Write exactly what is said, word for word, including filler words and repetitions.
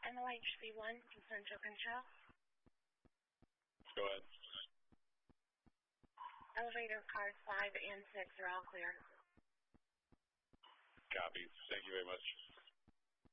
M O H C one from Central Control. Go ahead. Elevator cars five and six are all clear. Copy. Thank you very much.